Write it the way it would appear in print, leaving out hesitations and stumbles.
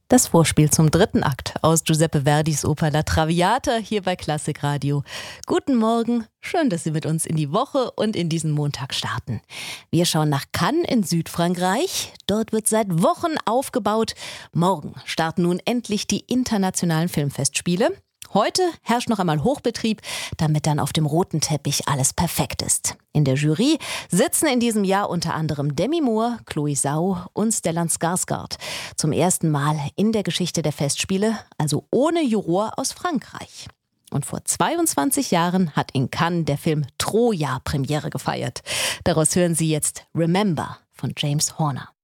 Das Vorspiel zum dritten Akt aus Giuseppe Verdis Oper La Traviata hier bei Klassikradio. Guten Morgen, schön, dass Sie mit uns in die Woche und in diesen Montag starten. Wir schauen nach Cannes in Südfrankreich. Dort wird seit Wochen aufgebaut. Morgen starten nun endlich die internationalen Filmfestspiele. Heute herrscht noch einmal Hochbetrieb, damit dann auf dem roten Teppich alles perfekt ist. In der Jury sitzen in diesem Jahr unter anderem Demi Moore, Chloe Zhao und Stellan Skarsgård. Zum ersten Mal in der Geschichte der Festspiele, also ohne Juror aus Frankreich. Und vor 22 Jahren hat in Cannes der Film Troja Premiere gefeiert. Daraus hören Sie jetzt Remember von James Horner.